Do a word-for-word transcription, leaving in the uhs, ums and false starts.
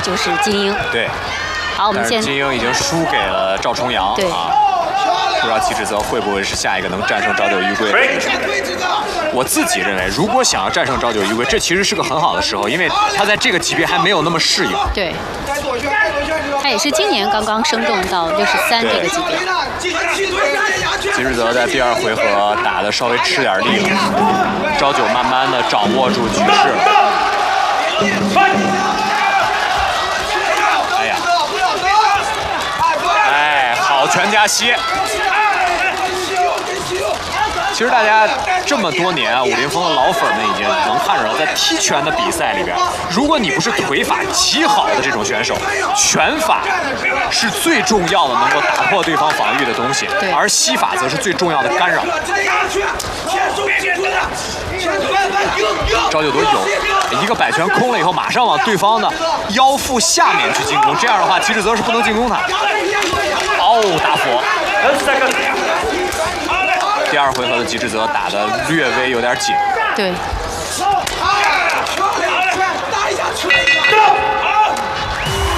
就是金英。 对。 好，我们现在金英已经输给了赵重阳。 对。 啊，不知道齐志泽会不会是下一个能战胜朝九玉圭的选手？我自己认为，如果想要战胜朝九玉圭，这其实是个很好的时候，因为他在这个级别还没有那么适应。 对。他也是今年刚刚升重到六十三这个级别。 齐志泽在第二回合打的稍微吃点力了，朝九慢慢的掌握住局势了。哎呀，哎，好拳夹膝。其实大家这么多年啊，武林风的老粉们已经能看出来，在踢拳的比赛里边，如果你不是腿法极好的这种选手，拳法是最重要的能够打破对方防御的东西，而膝法则是最重要的干扰。朝九多有一个摆拳空了以后，马上往对方的腰腹下面去进攻，这样的话，齐志泽是不能进攻他。哦，大佛。第二回合的齐志泽打得略微有点紧。 对。